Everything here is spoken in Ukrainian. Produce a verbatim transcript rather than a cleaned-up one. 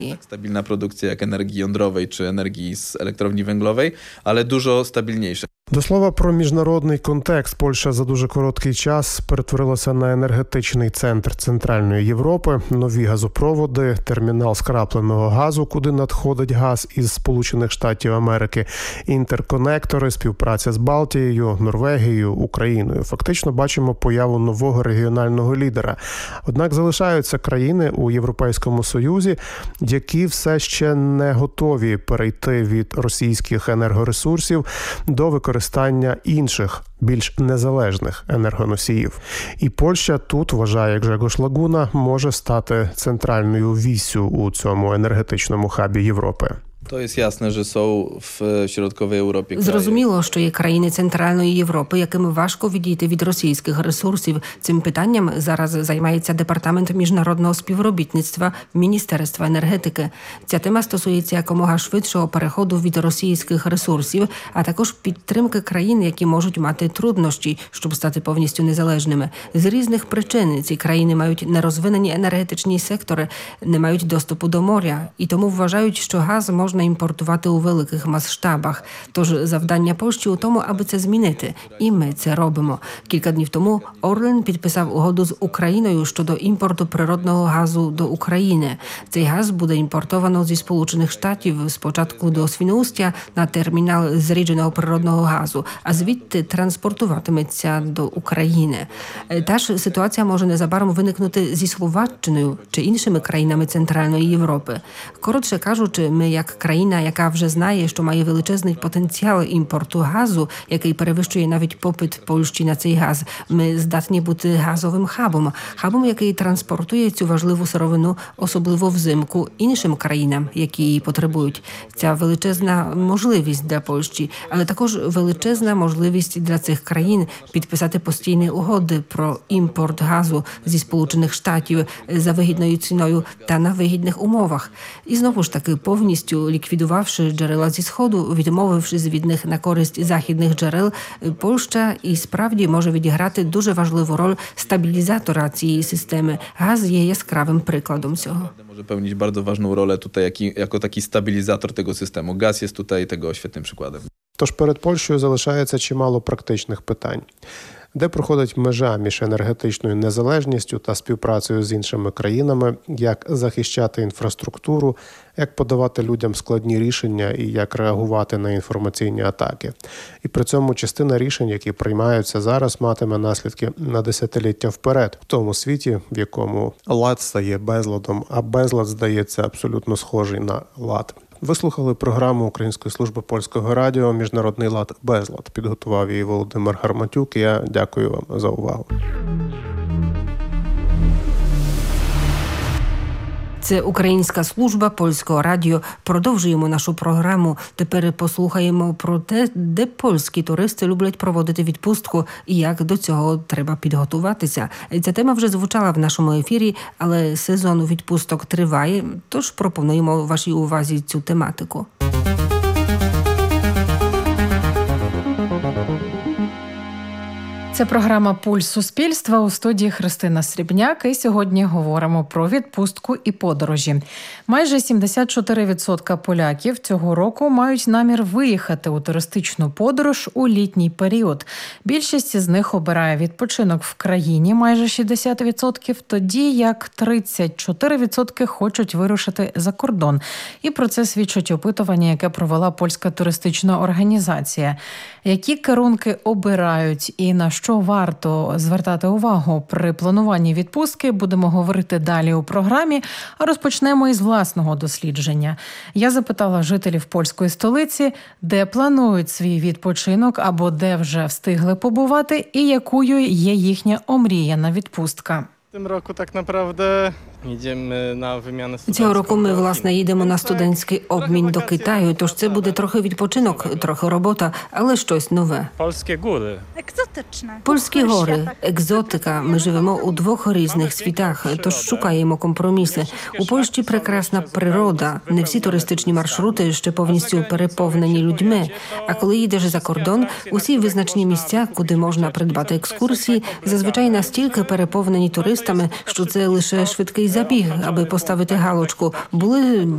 Stabilna produkcja jak energii jądrowej czy energii z elektrowni węglowej, ale dużo stabilniejsza. До слова про міжнародний контекст, Польща за дуже короткий час перетворилася на енергетичний центр Центральної Європи, нові газопроводи, термінал скрапленого газу, куди надходить газ із Сполучених Штатів Америки, інтерконектори, співпраця з Балтією, Норвегією, Україною. Фактично бачимо появу нового регіонального лідера. Однак залишаються країни у Європейському Союзі, які все ще не готові перейти від російських енергоресурсів до використання використання інших, більш незалежних енергоносіїв. І Польща тут, вважає Гжегош Лагуна, може стати центральною віссю у цьому енергетичному хабі Європи. To jest jasne, że są w środkowej Europie kraje. Зрозуміло, що є країни Центральної Європи, яким важко відійти від російських ресурсів. Цим питанням зараз займається Департамент міжнародного співробітництва Міністерства енергетики. Ця тема стосується якомога швидшого переходу від російських ресурсів, а також підтримки країн, які можуть мати труднощі, щоб стати повністю незалежними. З різних причин ці країни мають нерозвинені енергетичні сектори, не мають доступу до моря, і тому вважають, що газ може можна імпортувати у великих масштабах. Тож завдання Польщі у тому, аби це змінити. І ми це робимо. Кілька днів тому Орлен підписав угоду з Україною щодо імпорту природного газу до України. Цей газ буде імпортовано зі Сполучених Штатів спочатку до Свіноустя на термінал зрідженого природного газу, а звідти транспортуватиметься до України. Та ж ситуація може незабаром виникнути зі Словаччиною чи іншими країнами Центральної Європи. Коротше кажучи, ми як країна, яка вже знає, що має величезний потенціал імпорту газу, який перевищує навіть попит Польщі на цей газ. Ми здатні бути газовим хабом, хабом, який транспортує цю важливу сировину, особливо взимку, іншим країнам, які її потребують. Ця величезна можливість для Польщі, але також величезна можливість для цих країн підписати постійні угоди про імпорт газу зі Сполучених Штатів за вигідною ціною та на вигідних умовах. І знову ж таки, повністю ліквідувавши джерела зі Сходу, відмовившись від них на користь західних джерел, Польща і справді може відіграти дуже важливу роль стабілізатора цієї системи. Газ є яскравим прикладом цього. Może pełnić bardzo ważną rolę tutaj jaki, jako taki stabilizator tego systemu. Gaz jest tutaj tego świetnym przykładem. Тож перед Польщею залишається чимало практичних питань. Де проходить межа між енергетичною незалежністю та співпрацею з іншими країнами, як захищати інфраструктуру, як подавати людям складні рішення і як реагувати на інформаційні атаки. І при цьому частина рішень, які приймаються зараз, матиме наслідки на десятиліття вперед, в тому світі, в якому лад стає безладом, а безлад здається абсолютно схожий на лад. Ви слухали програму Української служби польського радіо «Міжнародний лад. Безлад». Підготував її Володимир Гарматюк. Я дякую вам за увагу. Це Українська служба польського радіо. Продовжуємо нашу програму. Тепер послухаємо про те, де польські туристи люблять проводити відпустку і як до цього треба підготуватися. Ця тема вже звучала в нашому ефірі, але сезон відпусток триває, тож пропонуємо вашій увазі цю тематику. Це програма «Пульс суспільства», у студії Христина Срібняк, і сьогодні говоримо про відпустку і подорожі. Майже сімдесят чотири відсотки поляків цього року мають намір виїхати у туристичну подорож у літній період. Більшість з них обирає відпочинок в країні, майже шістдесят відсотків, тоді як тридцять чотири відсотки хочуть вирушити за кордон. І про це свідчить опитування, яке провела польська туристична організація. Які керунки обирають і на що варто звертати увагу при плануванні відпустки, будемо говорити далі у програмі, а розпочнемо із власного дослідження. Я запитала жителів польської столиці, де планують свій відпочинок або де вже встигли побувати і якою є їхня омріяна відпустка. Tym roku tak naprawdę Їдемо на виміну студентського. Цього року ми, власне, їдемо на студентський обмін до Китаю, тож це буде трохи відпочинок, трохи робота, але щось нове. Польські гори. Екзотичне. Польські гори, екзотика. Ми живемо у двох різних світах, тож шукаємо компроміси. У Польщі прекрасна природа, не всі туристичні маршрути ще повністю переповнені людьми. А коли їдеш за кордон, усі визначні місця, куди можна придбати екскурсії, зазвичай настільки переповнені туристами, що це лише швидкий забіг, аби поставити галочку. Були